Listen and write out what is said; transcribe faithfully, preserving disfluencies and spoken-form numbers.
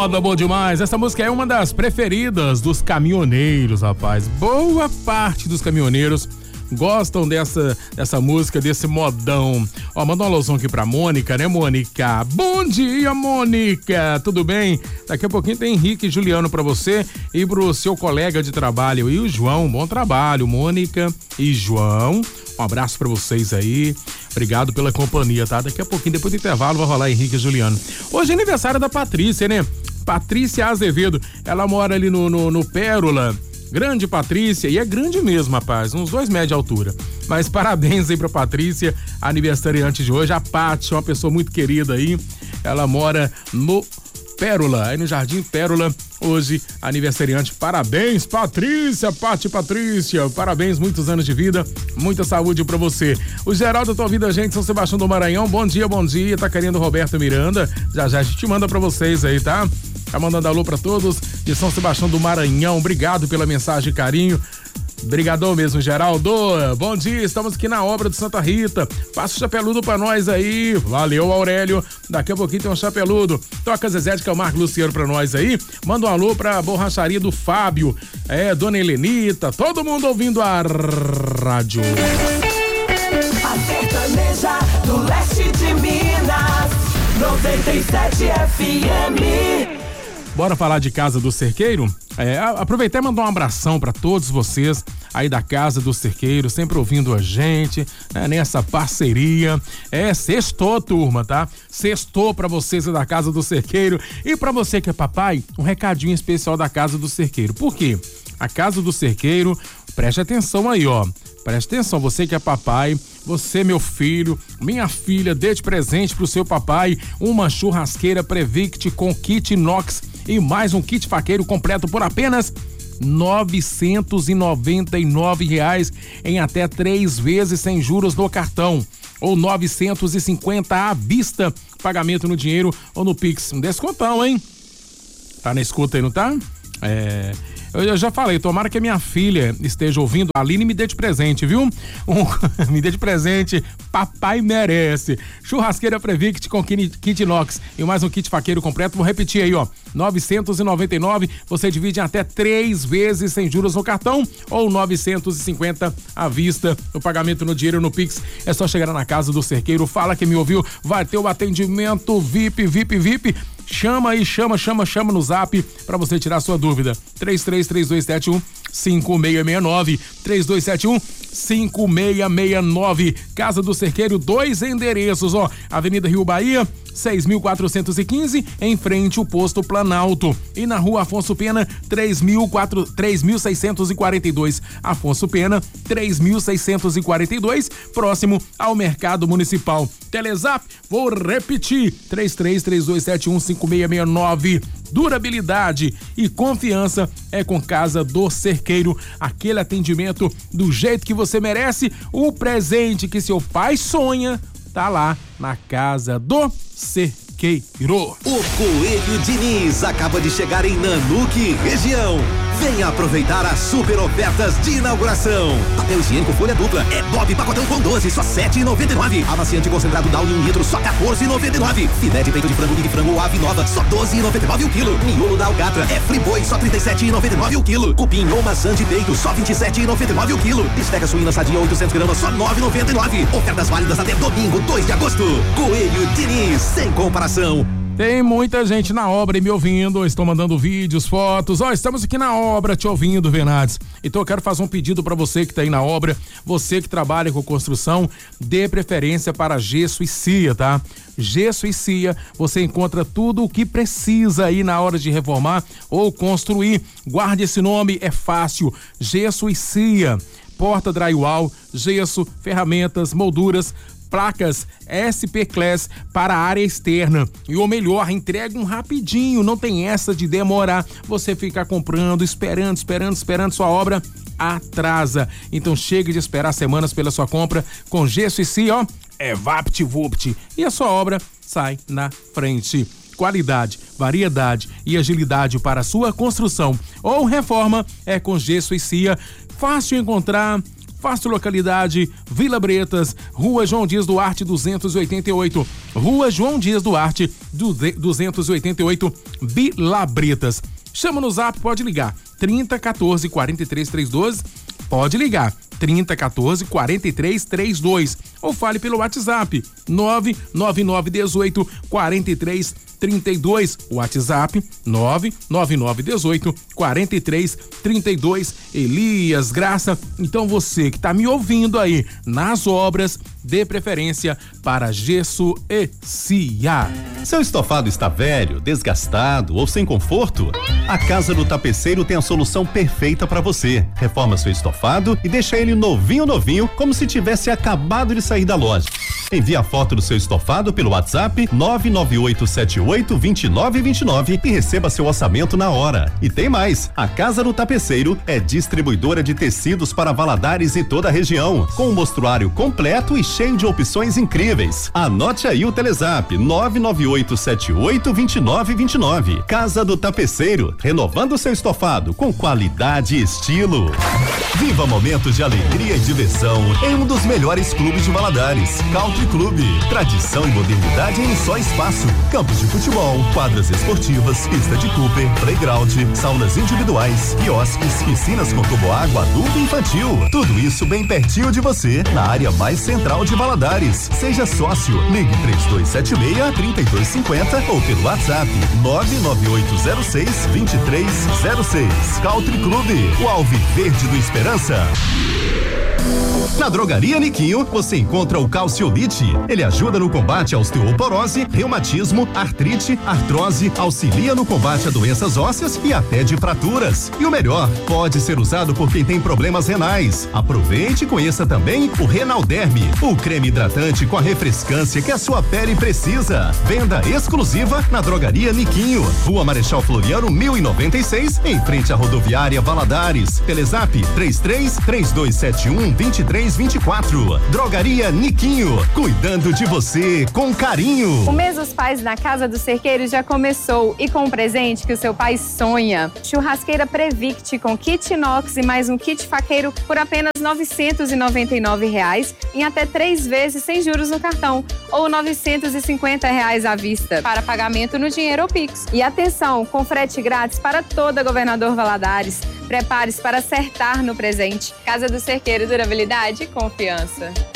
moda boa demais. Essa música é uma das preferidas dos caminhoneiros, rapaz. Boa parte dos caminhoneiros gostam dessa, dessa música, desse modão. Ó, manda um alôzão aqui pra Mônica, né, Mônica? Bom dia, Mônica! Tudo bem? Daqui a pouquinho tem Henrique e Juliano pra você e pro seu colega de trabalho e o João. Bom trabalho, Mônica e João. Um abraço pra vocês aí. Obrigado pela companhia, tá? Daqui a pouquinho, depois do intervalo, vai rolar Henrique e Juliano. Hoje é aniversário da Patrícia, né? Patrícia Azevedo. Ela mora ali no, no, no Pérola. Grande Patrícia, e é grande mesmo, rapaz, uns dois metros de altura. Mas parabéns aí pra Patrícia, aniversariante de hoje. A Paty, uma pessoa muito querida aí, ela mora no Pérola, aí no Jardim Pérola, hoje aniversariante. Parabéns, Patrícia, Paty Patrícia, parabéns, muitos anos de vida, muita saúde pra você. O Geraldo tá ouvindo a gente, São Sebastião do Maranhão, bom dia, bom dia, tá querendo Roberto Miranda, já já a gente manda pra vocês aí, tá? Tá mandando alô pra todos de São Sebastião do Maranhão. Obrigado pela mensagem e carinho. Obrigadão mesmo, Geraldo. Bom dia, estamos aqui na obra de Santa Rita. Passa o chapeludo pra nós aí. Valeu, Aurélio. Daqui a pouquinho tem um chapeludo. Toca Zezé de Camargo Luciano pra nós aí. Manda um alô pra borracharia do Fábio. É, Dona Helenita. Todo mundo ouvindo a rádio. A sertaneja do leste de Minas, noventa e sete F M. Bora falar de Casa do Cerqueiro? É, aproveitar e mandar um abração para todos vocês aí da Casa do Cerqueiro, sempre ouvindo a gente, né, nessa parceria. É, sextou, turma, tá? Sextou pra vocês da Casa do Cerqueiro. E pra você que é papai, um recadinho especial da Casa do Cerqueiro. Por quê? A Casa do Cerqueiro, preste atenção aí, ó. Preste atenção, você que é papai, você, meu filho, minha filha, dê de presente pro seu papai uma churrasqueira Previct com kit inox e mais um kit faqueiro completo por apenas novecentos e noventa e nove reais em até três vezes sem juros no cartão ou novecentos e cinquenta à vista, pagamento no dinheiro ou no Pix. Um descontão, hein? Tá na escuta aí, não tá? É... Eu já falei, tomara que a minha filha esteja ouvindo. A Aline me dê de presente, viu? Um, me dê de presente, papai merece. Churrasqueira Previct com kit inox e mais um kit faqueiro completo. Vou repetir aí, ó. novecentos e noventa e nove, você divide em até três vezes sem juros no cartão ou novecentos e cinquenta à vista, o pagamento no dinheiro no Pix. É só chegar na Casa do Cerqueiro, fala que me ouviu, vai ter o atendimento V I P, V I P, V I P. Chama aí, chama, chama, chama no zap pra você tirar sua dúvida. três três três dois sete um cinco seis seis nove, três dois sete um cinco seis seis nove. Casa do Cerqueiro, dois endereços, ó. Avenida Rio Bahia, seis mil quatrocentos e quinze, em frente ao posto Planalto. E na Rua Afonso Pena, três mil seiscentos e quarenta e dois. Afonso Pena, três mil seiscentos e quarenta e dois, próximo ao Mercado Municipal. Telezap, vou repetir, três três três dois sete um cinco seis seis nove. Durabilidade e confiança é com Casa do Cerqueiro. Aquele atendimento do jeito que você merece. O presente que seu pai sonha tá lá na Casa do Cerqueiro. O Coelho Diniz acaba de chegar em Nanuque, região. Venha aproveitar as super ofertas de inauguração. Papel higiênico folha dupla é Bob pacotão com doze, só sete reais e noventa e nove. Amaciante concentrado Downy um litro, só quatorze reais e noventa e nove. Filé de peito de frango Big Frango ou Ave Nova, só doze reais e noventa e nove o quilo. Miolo da Alcatra é Friboi, só trinta e sete reais e noventa e nove o quilo. Cupim ou maçã de peito, só vinte e sete reais e noventa e nove o quilo. Bisteca suína sadia oitocentos gramas, só nove reais e noventa e nove. Ofertas válidas até domingo, dois de agosto. Coelho Diniz, sem comparação. Tem muita gente na obra e me ouvindo, estou mandando vídeos, fotos, ó, estamos aqui na obra te ouvindo, Venades. Então eu quero fazer um pedido para você que está aí na obra, você que trabalha com construção, dê preferência para Gesso e Cia, tá? Gesso e Cia, você encontra tudo o que precisa aí na hora de reformar ou construir. Guarde esse nome, é fácil, Gesso e Cia. Porta drywall, gesso, ferramentas, molduras, placas S P Class para a área externa. E o melhor, entrega um rapidinho, não tem essa de demorar. Você ficar comprando, esperando, esperando, esperando, sua obra atrasa. Então chega de esperar semanas pela sua compra. Com Gesso e Cia, ó, é VaptVupt. E a sua obra sai na frente. Qualidade, variedade e agilidade para a sua construção ou reforma é com Gesso e Cia. Fácil encontrar, Fácil localidade, Vila Bretas, Rua João Dias Duarte duzentos e oitenta e oito, Rua João Dias Duarte duzentos e oitenta e oito, Vila Bretas. Chama no zap, pode ligar, trinta, quatorze, quarenta e três, trinta e dois, pode ligar, trinta, quatorze, quarenta e três, trinta e dois, ou fale pelo WhatsApp, nove nove nove um oito, quarenta e três, trinta e dois, WhatsApp, nove nove nove um oito, quarenta e três, trinta e dois, Elias Graça. Então você que tá me ouvindo aí nas obras, dê preferência para gesso e cia. Seu estofado está velho, desgastado ou sem conforto? A Casa do Tapeceiro tem a solução perfeita para você. Reforma seu estofado e deixa ele novinho, novinho, como se tivesse acabado de sair da loja. Envie a foto do seu estofado pelo WhatsApp nove nove oito sete oito, dois nove dois nove e receba seu orçamento na hora. E tem mais, a Casa do Tapeceiro é distribuidora de tecidos para Valadares e toda a região, com um mostruário completo e cheio de opções incríveis. Anote aí o Telezap nove nove oito sete oito, dois nove dois nove. Casa do Tapeceiro, renovando seu estofado com qualidade e estilo. Viva momentos de alegria e diversão em um dos melhores clubes de Valadares, Country Clube. Tradição e modernidade em um só espaço. Campos de futebol, quadras esportivas, pista de Cooper, playground, saunas individuais, quiosques, piscinas com toboágua adulto e infantil. Tudo isso bem pertinho de você, na área mais central de Valadares. Seja sócio. Ligue três dois sete seis, três dois cinco zero ou pelo WhatsApp nove nove oito zero seis, dois três zero seis. Country Clube, o Alviverde do Esperança. Na Drogaria Niquinho, você encontra o Calciolite. Ele ajuda no combate à osteoporose, reumatismo, artrite, artrose, auxilia no combate a doenças ósseas e até de fraturas. E o melhor, pode ser usado por quem tem problemas renais. Aproveite e conheça também o Renalderme, o creme hidratante com a refrescância que a sua pele precisa. Venda exclusiva na Drogaria Niquinho, Rua Marechal Floriano mil e noventa e seis, em frente à rodoviária Valadares. Telezap três três, três dois sete um, dois três dois quatro. Drogaria Niquinho, cuidando de você com carinho. O mês dos pais na Casa do Cerqueiro já começou e com um presente que o seu pai sonha. Churrasqueira Previct com kit inox e mais um kit faqueiro por apenas novecentos e noventa e nove reais em até três vezes sem juros no cartão ou novecentos e cinquenta reais à vista para pagamento no dinheiro ou Pix. E atenção, com frete grátis para toda Governador Valadares. Prepare-se para acertar no presente. Casa do Cerqueiro, durabilidade e confiança.